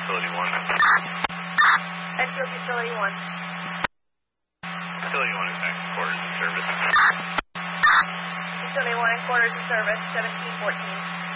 Facility 1. Enfield Facility 1. Facility 1 is next. Quarters in service. Facility 1 and quarters in service, 1714.